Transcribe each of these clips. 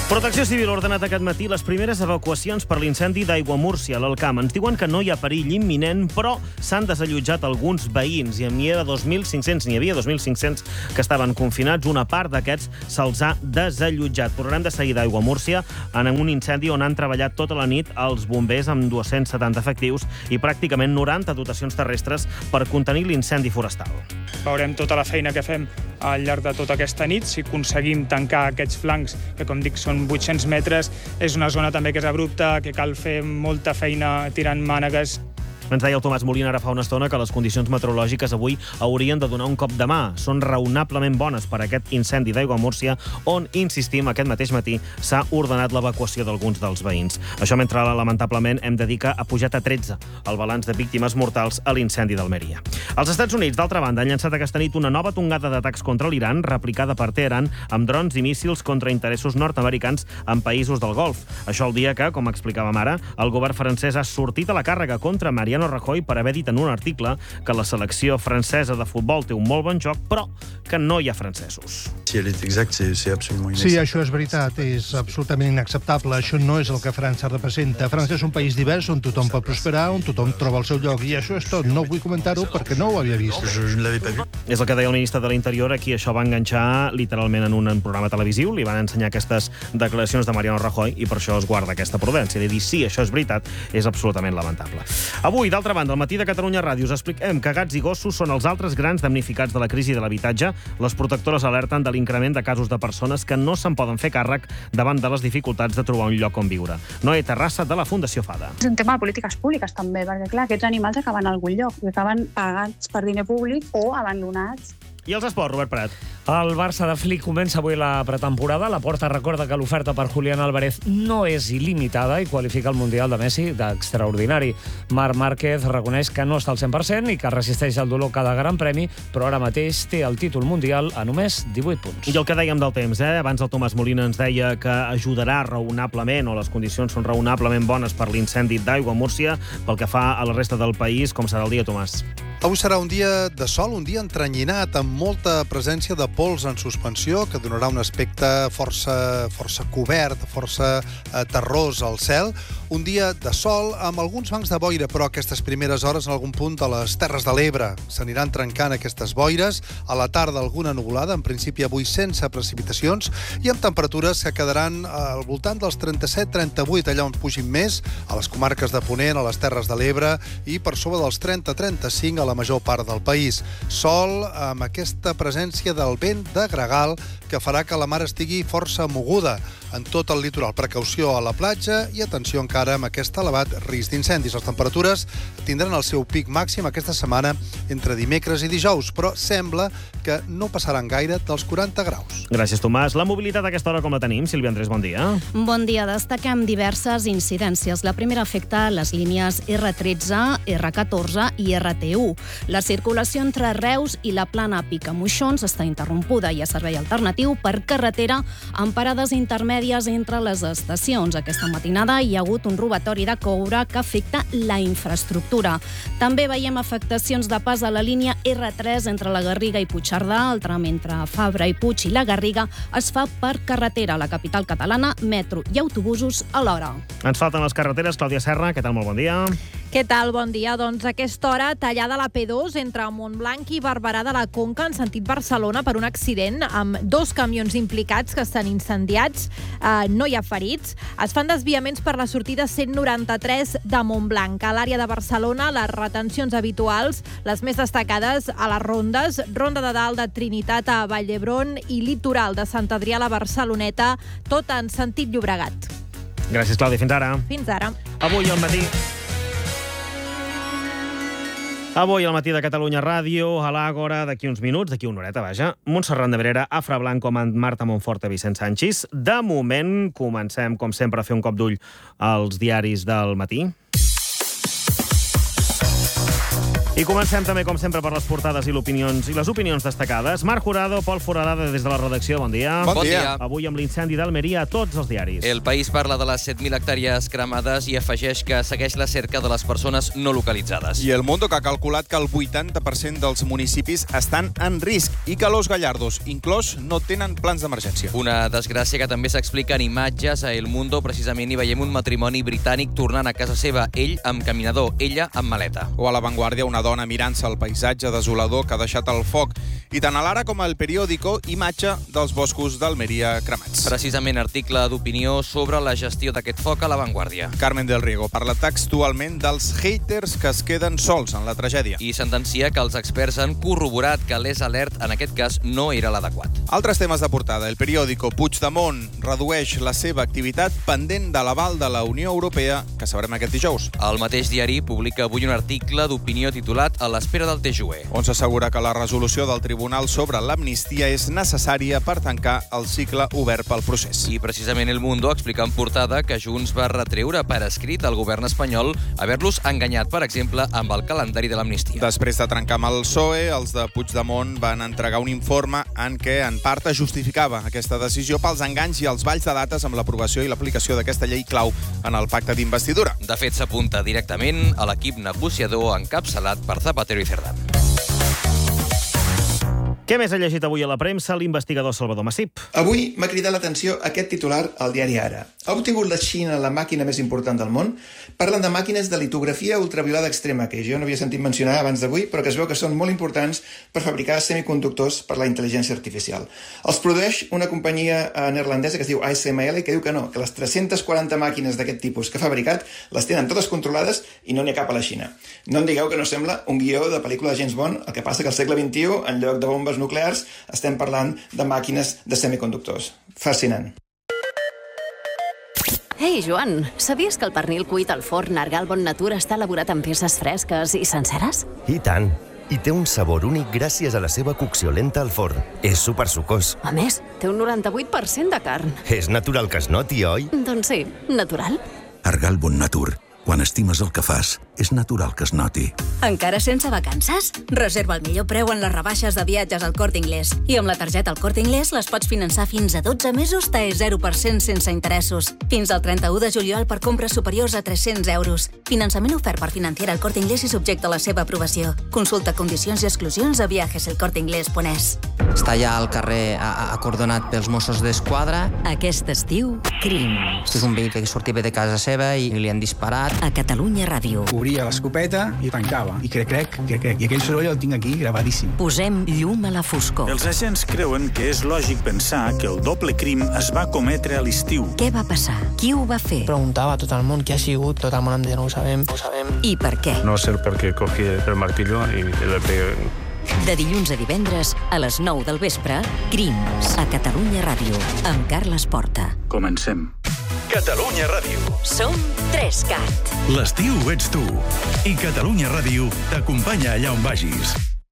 Protecció Civil ha ordenat aquest matí les primeres evacuacions per l'incendi d'Aiguamúrcia, a l'Alcamp. Ens diuen que no hi ha perill imminent, però s'han desallotjat alguns veïns i n'hi havia 2.500 que estaven confinats. Una part d'aquests se'ls ha desallotjat. Tornarem de seguida a Aiguamúrcia en un incendi on han treballat tota la nit els bombers amb 270 efectius i pràcticament 90 dotacions terrestres per contenir l'incendi forestal. Veurem tota la feina que fem al llarg de tota aquesta nit, si aconseguim tancar aquests flancs, que com dic són 800 metres, és una zona també que és abrupta, que cal fer molta feina tirant mànegues. Ens deia el Tomàs Molina ara fa una estona que les condicions meteorològiques avui haurien de donar un cop de mà. Són raonablement bones per aquest incendi d'Aiguamúrcia, on, insistim, aquest mateix matí s'ha ordenat l'evacuació d'alguns dels veïns. Això mentre, lamentablement, hem de dir que ha pujat a 13 el balanç de víctimes mortals a l'incendi d'Almeria. Els Estats Units, d'altra banda, han llançat aquesta nit una nova tongada d'atacs contra l'Iran, replicada per Teheran, amb drons i míssils contra interessos nord-americans en països del Golf. Això el dia que, com explicàvem ara, el govern francès ha sortit a la càrrega contra Mariano Rajoy per haver dit en un article que la selecció francesa de futbol té un molt bon joc, però que no hi ha francesos. Si elle est exacte, c'est absolument inacceptable. Sí, això és veritat, és absolutament inacceptable. Això no és el que França representa. França és un país divers on tothom pot prosperar, on tothom troba el seu lloc, i això és tot. No vull comentar-ho perquè no ho havia vist. Je ne l'avais pas vu. És el que deia el ministre de l'Interior, a qui això va enganxar literalment en un programa televisiu. Li van ensenyar aquestes declaracions de Mariano Rajoy i per això es guarda aquesta prudència. De dir sí, això és veritat, és absolutament lamentable. Avui, d'altra banda, al matí de Catalunya Ràdio us expliquem que gats i gossos són els altres grans damnificats de la crisi de l'habitatge. Les protectores alerten de l'increment de casos de persones que no se'n poden fer càrrec davant de les dificultats de trobar un lloc on viure. Noé Terrassa, de la Fundació Fada. És un tema de polítiques públiques, també, perquè, clar, aquests animals acaben a algun lloc, acaben pagats per diner públic o abandonats. I els esports, Robert Prat. El Barça de Flick comença avui la pretemporada. La Porta recorda que l'oferta per Julián Álvarez no és il·limitada i qualifica el Mundial de Messi d'extraordinari. Marc Márquez reconeix que no està al 100% i que resisteix al dolor cada gran premi, però ara mateix té el títol mundial a només 18 punts. I el que dèiem del temps, abans el Tomàs Molina ens deia que ajudarà raonablement, o les condicions són raonablement bones per l'incendi d'Aiguamúrcia. Pel que fa a la resta del país, com serà el dia, Tomàs? Avui serà un dia de sol, un dia entrenyinat, amb molta presència de pols en suspensió, que donarà un aspecte força cobert, força terrós al cel. Un dia de sol amb alguns bancs de boira, però aquestes primeres hores en algun punt de les Terres de l'Ebre s'aniran trencant aquestes boires. A la tarda alguna nuvolada, en principi avui sense precipitacions, i amb temperatures que quedaran al voltant dels 37-38, allà on pugin més, a les comarques de Ponent, a les Terres de l'Ebre, i per sobre dels 30-35 a la major part del país. Sol amb aquesta presència del vent de gregal que farà que la mar estigui força moguda en tot el litoral. Precaució a la platja i atenció encara amb aquest elevat risc d'incendis. Les temperatures tindran el seu pic màxim aquesta setmana entre dimecres i dijous, però sembla que no passaran gaire dels 40 graus. Gràcies, Tomàs. La mobilitat a aquesta hora com la tenim? Sílvia Andrés, bon dia. Bon dia. Destaquem diverses incidències. La primera afecta les línies R13, R14 i RT1. La circulació entre Reus i la Plana Picamoixons està interrompuda. Hi ha servei alternatiu per carretera amb parades intermèdies entre les estacions. Aquesta matinada hi ha hagut un robatori de coure que afecta la infraestructura. També veiem afectacions de pas a la línia R3 entre la Garriga i Puigcerdà. El tram entre Fabra i Puig i la Garriga es fa per carretera a la capital catalana, metro i autobusos alhora. Ens falten les carreteres. Clàudia Serra, què tal? Molt bon dia. Què tal? Bon dia. Doncs a aquesta hora tallada la P2 entre Montblanc i Barberà de la Conca en sentit Barcelona per un accident amb 2 camions implicats que estan incendiats. No hi ha ferits. Es fan desviaments per la sortida 193 de Montblanc. A l'àrea de Barcelona, les retencions habituals, les més destacades a les rondes, Ronda de Dalt de Trinitat a Vall d'Hebron i Litoral de Sant Adrià a la Barceloneta, tot en sentit Llobregat. Gràcies, Clàudia. Fins ara. Fins ara. Avui al matí de Catalunya Ràdio, a l'Àgora, d'aquí uns minuts, d'aquí una horeta, vaja, Montserrat Nebrera, Afra Blanco, Marta Monforte, Vicent Sanchis. De moment, comencem, com sempre, a fer un cop d'ull als diaris del matí. I comencem també, com sempre, per les portades i les opinions destacades. Marc Jurado, Pol Foradada, des de la redacció. Bon dia. Bon dia. Avui amb l'incendi d'Almeria a tots els diaris. El País parla de les 7.000 hectàrees cremades i afegeix que segueix la cerca de les persones no localitzades. I El Mundo, que ha calculat que el 80% dels municipis estan en risc i que Los Gallardos, inclòs, no tenen plans d'emergència. Una desgràcia que també s'explica en imatges a El Mundo. Precisament hi veiem un matrimoni britànic tornant a casa seva, ell amb caminador, ella amb maleta. O a La Vanguardia, una dona mirant-se el paisatge desolador que ha deixat el foc. I tant a l'Ara com al Periódico, imatge dels boscos d'Almeria cremats. Precisament article d'opinió sobre la gestió d'aquest foc a La Vanguardia. Carmen del Riego parla textualment dels haters que es queden sols en la tragèdia. I sentencia que els experts han corroborat que l'Es Alert, en aquest cas, no era l'adequat. Altres temes de portada. El Periódico, Puigdemont redueix la seva activitat pendent de l'aval de la Unió Europea, que sabrem aquest dijous. El mateix diari publica avui un article d'opinió titulat A l'espera del TJUE, on s'assegura que la resolució del Tribunal sobre l'amnistia és necessària per tancar el cicle obert pel procés. I precisament El Mundo explica en portada que Junts va retreure per escrit al govern espanyol haver-los enganyat, per exemple, amb el calendari de l'amnistia. Després de trencar amb el PSOE, els de Puigdemont van entregar un informe en què en part es justificava aquesta decisió pels enganys i els balls de dates amb l'aprovació i l'aplicació d'aquesta llei clau en el pacte d'investidura. De fet, s'apunta directament a l'equip negociador encapçalat per Zapatero i Cerdán. Què més ha llegit avui a la premsa l'investigador Salvador Massip? Avui m'ha cridat l'atenció aquest titular al diari Ara. Ha obtingut la Xina la màquina més important del món? Parlen de màquines de litografia ultraviolada extrema, que jo no havia sentit mencionar abans d'avui, però que es veu que són molt importants per fabricar semiconductors per la intel·ligència artificial. Els produeix una companyia neerlandesa que es diu ASML, que diu que no, que les 340 màquines d'aquest tipus que ha fabricat les tenen totes controlades i no n'hi ha cap a la Xina. No em digueu que no sembla un guió de pel·lícula de James Bond, el que passa que al segle XXI, en lloc de bombes nuclears, estem parlant de màquines de semiconductors. Fascinant. Ei, Joan, sabies que el pernil cuit al forn Argal Bon Natur està elaborat amb peces fresques i senceres? I tant. I té un sabor únic gràcies a la seva cocció lenta al forn. És supersucós. A més, té un 98% de carn. És natural que es noti, oi? Doncs sí, natural. Argal Bon Natur. Quan estimes el que fas, és natural que es noti. Encara sense vacances? Reserva el millor preu en les rebaixes de viatges al Corte Inglés. I amb la targeta al Corte Inglés les pots finançar fins a 12 mesos TAE 0% sense interessos. Fins al 31 de juliol per compres superiors a 300 euros. Finançament ofert per Financiera al Corte Inglés i subjecte a la seva aprovació. Consulta condicions i exclusions a viajeselcorteinglés.es. Està allà al carrer acordonat pels Mossos d'Esquadra. Aquest estiu, crims. És un vehicle que sortia de casa seva i li han disparat. A Catalunya Ràdio. Obria l'escopeta i tancava. I crec. I aquell soroll el tinc aquí gravadíssim. Posem llum a la foscor. Els agents creuen que és lògic pensar que el doble crim es va cometre a l'estiu. Què va passar? Qui ho va fer? Preguntava a tot el món qui ha sigut, tot el món em deia no ho sabem. I per què? No sé per què cogí el martillo i le pegué. De dilluns a divendres, a les 9 del vespre, Crims, a Catalunya Ràdio, amb Carles Porta. Comencem. Catalunya Ràdio. Som 3CAT. L'estiu ets tu. I Catalunya Ràdio t'acompanya allà on vagis.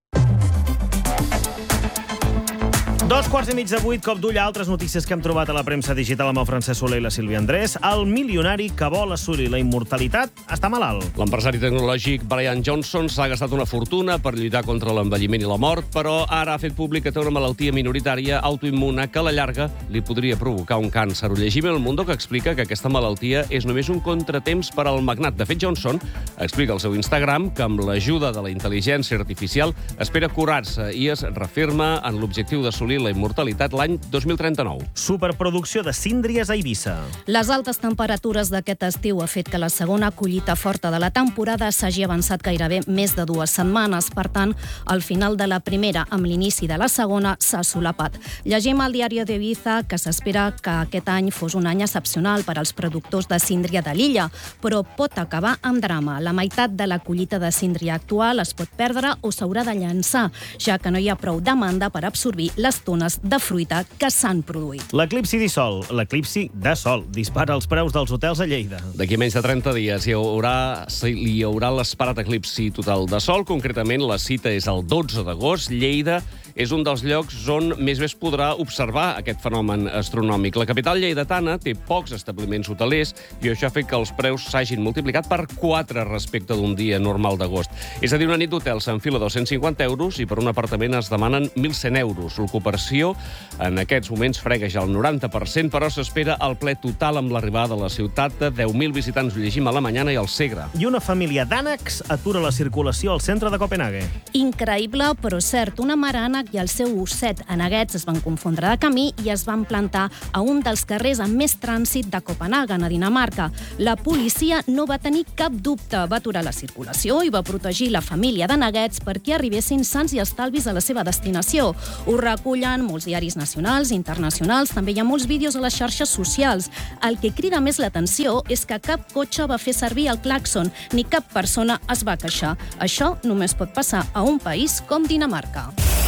7:15, cop d'ull a altres notícies que hem trobat a la premsa digital amb el Francesc Soler i la Sílvia Andrés. El milionari que vol assolir la immortalitat està malalt. L'empresari tecnològic Brian Johnson s'ha gastat una fortuna per lluitar contra l'envelliment i la mort, però ara ha fet públic que té una malaltia minoritària autoimmune que a la llarga li podria provocar un càncer. Ho llegim en El Mundo, que explica que aquesta malaltia és només un contratemps per al magnat. De fet, Johnson explica al seu Instagram que amb l'ajuda de la intel·ligència artificial espera curar-se i es reafirma en l'objectiu d'assolir la immortalitat l'any 2039. Superproducció de síndries a Eivissa. Les altes temperatures d'aquest estiu ha fet que la segona collita forta de la temporada s'hagi avançat gairebé més de 2 setmanes. Per tant, al final de la primera, amb l'inici de la segona, s'ha solapat. Llegim al diari d'Eivissa que s'espera que aquest any fos un any excepcional per als productors de síndria de l'illa, però pot acabar amb drama. La meitat de la collita de síndria actual es pot perdre o s'haurà de llançar, ja que no hi ha prou demanda per absorbir les tones de fruita que s'han produït. L'eclipsi de sol dispara els preus dels hotels a Lleida. D'aquí menys de 30 dies hi haurà l'esperat eclipsi total de sol. Concretament, la cita és el 12 d'agost. Lleida és un dels llocs on més bé es podrà observar aquest fenomen astronòmic. La capital lleidatana té pocs establiments hotelers i això ha fet que els preus s'hagin multiplicat per 4 respecte d'un dia normal d'agost. És a dir, una nit d'hotel s'enfila 250 euros i per un apartament es demanen 1.100 euros. L'ocupació en aquests moments frega ja el 90%, però s'espera el ple total amb l'arribada a la ciutat de 10.000 visitants. Ho llegim a la Mañana i al Segre. I una família d'ànecs atura la circulació al centre de Copenhague. Increïble, però cert. Una mare ànec i el seu osset aneguets es van confondre de camí i es van plantar a un dels carrers amb més trànsit de Copenhagen, a Dinamarca. La policia no va tenir cap dubte. Va aturar la circulació i va protegir la família d'aneguets perquè arribessin sants i estalvis a la seva destinació. Ho recullen molts diaris nacionals i internacionals. També hi ha molts vídeos a les xarxes socials. El que crida més l'atenció és que cap cotxe va fer servir el clàxon, ni cap persona es va queixar. Això només pot passar a un país com Dinamarca.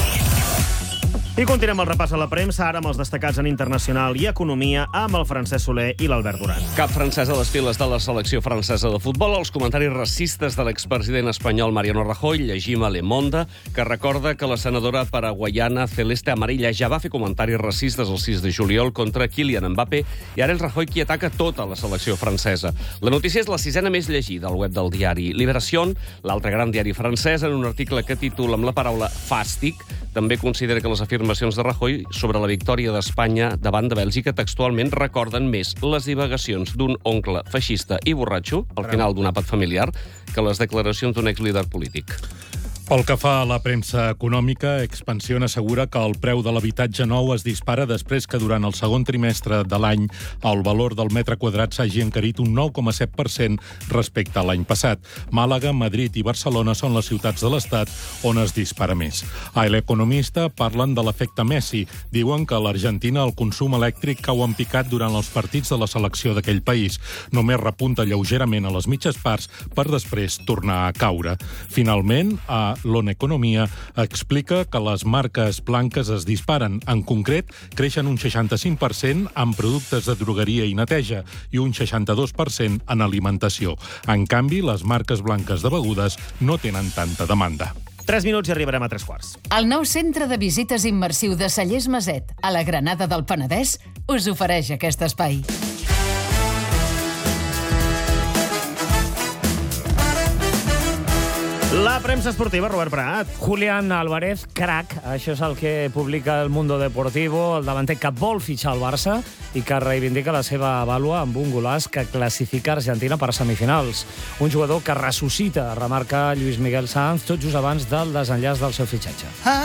I continuem el repàs a la premsa, ara amb els destacats en internacional i economia, amb el Francesc Soler i l'Albert Duran. Cap francès a les files de la selecció francesa de futbol. Els comentaris racistes de l'expresident espanyol Mariano Rajoy. Llegim a Le Monde, que recorda que la senadora paraguaiana Celeste Amarilla ja va fer comentaris racistes el 6 de juliol contra Kylian Mbappé i ara és Rajoy qui ataca tota la selecció francesa. La notícia és la 6ena més llegida al web del diari Libération, l'altre gran diari francès, en un article que titula amb la paraula fàstic. També considera que les afirmacions de Rajoy sobre la victòria d'Espanya davant de Bèlgica textualment recorden més les divagacions d'un oncle feixista i borratxo, al final d'un àpat familiar, que les declaracions d'un exlíder polític. Pel que fa a la premsa econòmica, Expansión assegura que el preu de l'habitatge nou es dispara després que durant el segon trimestre de l'any el valor del metre quadrat s'hagi encarit un 9,7% respecte a l'any passat. Màlaga, Madrid i Barcelona són les ciutats de l'Estat on es dispara més. A l'Economista parlen de l'efecte Messi. Diuen que a l'Argentina el consum elèctric cau en picat durant els partits de la selecció d'aquell país. Només repunta lleugerament a les mitges parts per després tornar a caure. Finalment, a l'Economia explica que les marques blanques es disparen. En concret, creixen un 65% en productes de drogueria i neteja i un 62% en alimentació. En canvi, les marques blanques de begudes no tenen tanta demanda. 3 minuts i arribarem a 3 quarts. El nou centre de visites immersiu de Cellers Maset, a la Granada del Penedès, us ofereix aquest espai. La premsa esportiva, Robert Prat. Julián Álvarez, crac. Això és el que publica el Mundo Deportivo, el davanter que vol fitxar al Barça i que reivindica la seva vàlua amb un golaç que classifica Argentina per semifinals. Un jugador que ressuscita, remarca Lluís Miguel Sanz, tot just abans del desenllaç del seu fitxatge.